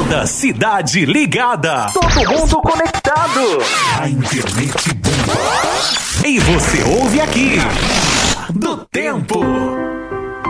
Toda cidade ligada. Todo mundo conectado. A internet bomba. E você ouve aqui. Do Tempo.